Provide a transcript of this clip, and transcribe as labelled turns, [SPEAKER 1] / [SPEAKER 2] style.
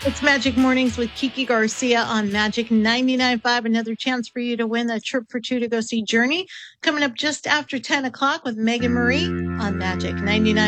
[SPEAKER 1] It's Magic Mornings with Kiki Garcia on Magic 99.5. Another chance for you to win a trip for two to go see Journey. Coming up just after 10 o'clock with Megan Marie on Magic 99.5.